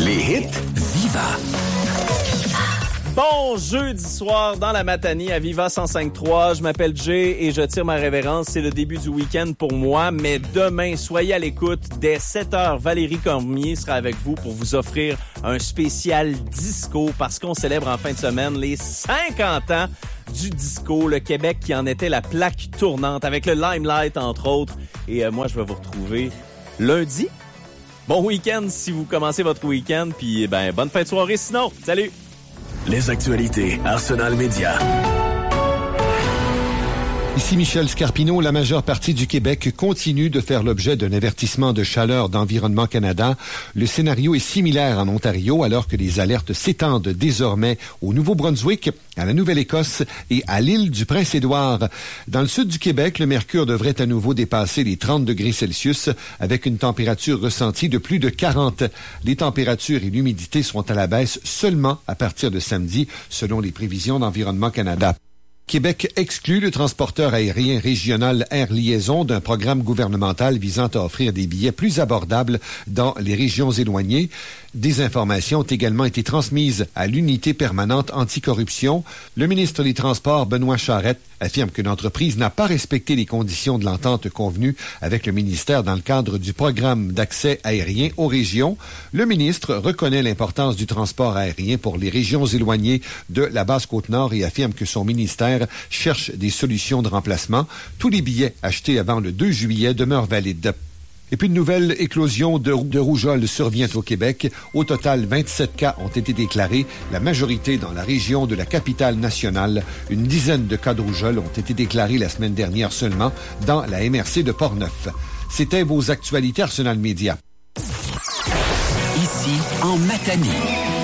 Les hits Viva. Bon jeudi soir dans la matinée à Viva 105.3. Je m'appelle Jay et je tire ma révérence. C'est le début du week-end pour moi, mais demain, soyez à l'écoute. Dès 7h, Valérie Cormier sera avec vous pour vous offrir un spécial disco parce qu'on célèbre en fin de semaine les 50 ans du disco. Le Québec qui en était la plaque tournante avec le Limelight, entre autres. Et moi, je vais vous retrouver lundi. Bon week-end si vous commencez votre week-end. Puis, bonne fin de soirée sinon. Salut! Les actualités Arsenal Média. Ici Michel Scarpino. La majeure partie du Québec continue de faire l'objet d'un avertissement de chaleur d'Environnement Canada. Le scénario est similaire en Ontario, alors que les alertes s'étendent désormais au Nouveau-Brunswick, à la Nouvelle-Écosse et à l'île du Prince-Édouard. Dans le sud du Québec, le mercure devrait à nouveau dépasser les 30 degrés Celsius avec une température ressentie de plus de 40. Les températures et l'humidité seront à la baisse seulement à partir de samedi, selon les prévisions d'Environnement Canada. Québec exclut le transporteur aérien régional Air Liaison d'un programme gouvernemental visant à offrir des billets plus abordables dans les régions éloignées. Des informations ont également été transmises à l'unité permanente anticorruption. Le ministre des Transports, Benoît Charette, affirme que l'entreprise n'a pas respecté les conditions de l'entente convenue avec le ministère dans le cadre du programme d'accès aérien aux régions. Le ministre reconnaît l'importance du transport aérien pour les régions éloignées de la Basse-Côte-Nord et affirme que son ministère cherche des solutions de remplacement. Tous les billets achetés avant le 2 juillet demeurent valides. Et puis une nouvelle éclosion de rougeole survient au Québec. Au total, 27 cas ont été déclarés, la majorité dans la région de la capitale nationale. Une dizaine de cas de rougeole ont été déclarés la semaine dernière seulement dans la MRC de Portneuf. C'était vos actualités Arsenal Média. Ici, en Matanie.